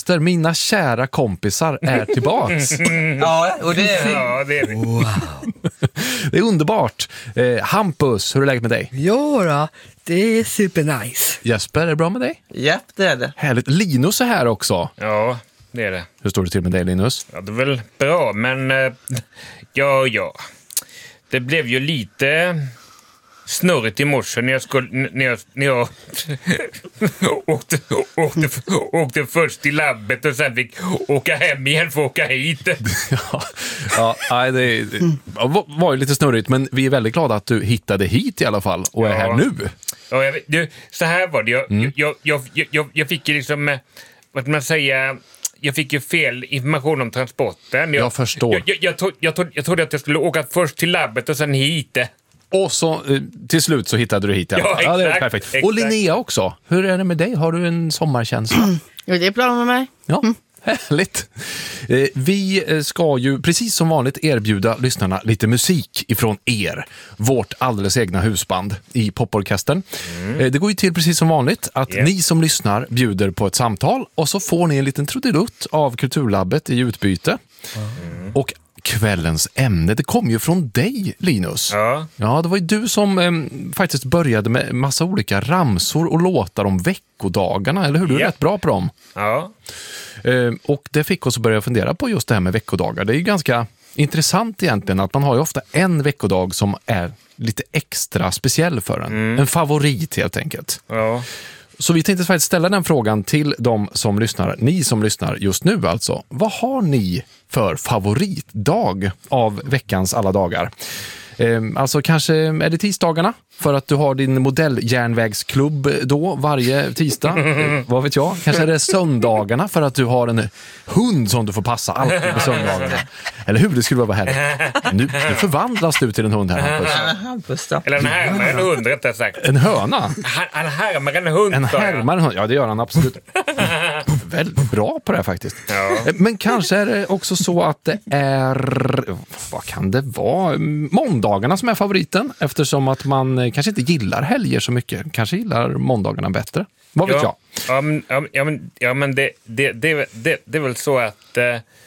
gäster, mina kära kompisar, är tillbaks. Ja, och det är... Ja, det är vi. Wow. Det är underbart. Hampus, hur är läget med dig? Jo då, det är supernice. Jesper, är det bra med dig? Japp, det är det. Härligt. Linus är här också. Ja, det är det. Hur står det till med dig, Linus? Ja, det är väl bra, men ja. Det blev ju lite snurrigt i morse när jag åkte först till labbet och sen fick åka hem igen för att åka hit. Nej, det var ju lite snurrigt, men vi är väldigt glada att du hittade hit i alla fall och är här nu. Ja, så här var det. Jag fick ju liksom, vad ska man säga... Jag fick ju fel information om transporten. Jag förstår. Jag trodde att jag skulle åka först till labbet och sen hit. Och så till slut så hittade du hit. Ja, exakt, det är perfekt. exakt. Och Linnea också. Hur är det med dig? Har du en sommarkänsla? Jo, det är bra med mig. Ja, härligt. Vi ska ju precis som vanligt erbjuda lyssnarna lite musik ifrån er. Vårt alldeles egna husband i Poporkestern. Det går ju till precis som vanligt att ni som lyssnar bjuder på ett samtal och så får ni en liten trudelutt av Kulturlabbet i utbyte. Och kvällens ämne, det kom ju från dig, Linus. Ja, det var ju du som faktiskt började med massa olika ramsor och låtar om veckodagarna, eller hur? Du är rätt bra på dem. Ja. Och det fick oss att börja fundera på just det här med veckodagar. Det är ju ganska intressant egentligen att man har ju ofta en veckodag som är lite extra speciell för en. En favorit helt enkelt. Ja. Så vi tänkte faktiskt ställa den frågan till de som lyssnar, ni som lyssnar just nu alltså. Vad har ni för favoritdag av veckans alla dagar? Alltså kanske är det tisdagarna för att du har din modelljärnvägsklubb då varje tisdag. Vad vet jag? Kanske är det söndagarna för att du har en hund som du får passa alltid på söndagarna. Eller hur? Det skulle vara härligt. Nu förvandlas du till en hund här, Hampus. Eller en härmare en hund, rättare sagt. En höna? En härmare en hund. En härmare en hund? Ja, det gör han absolut. Väldigt bra på det här faktiskt. Ja. Men kanske är det också så att det är, vad kan det vara? Måndagarna som är favoriten, eftersom att man kanske inte gillar helger så mycket. Kanske gillar måndagarna bättre. Vad vet jag? Men det är väl så att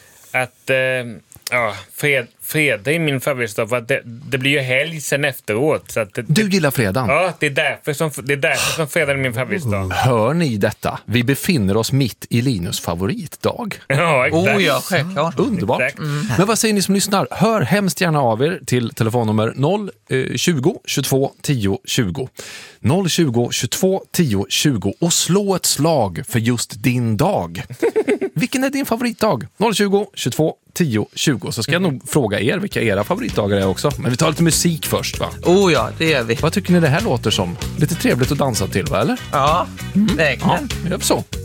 fredag är min favoritdag för att det blir ju helg sen efteråt. Så att du gillar fredagen? Ja, det är därför som fredag är min favoritdag. Hör ni detta? Vi befinner oss mitt i Linus favoritdag. Ja, exakt. Ja, självklart. Underbart. Exakt. Men vad säger ni som lyssnar? Hör hemskt gärna av er till telefonnummer 020 22 10 20. 020 22 10 20 och slå ett slag för just din dag. Vilken är din favoritdag? 020 22 10 20. Så ska jag nog fråga er vilka era favoritdagar är också. Men vi tar lite musik först, va? Oh ja, det gör vi. Vad tycker ni det här låter som? Lite trevligt att dansa till, va? Eller? Ja, verkligen. Ja, gör vi så.